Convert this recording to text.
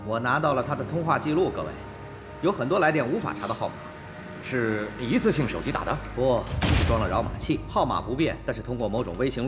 我拿到了他的通话记录，各位，有很多来电无法查到号码。 是一次性手机打的？ 不，是装了扰码器，号码不变，但是通过某种微型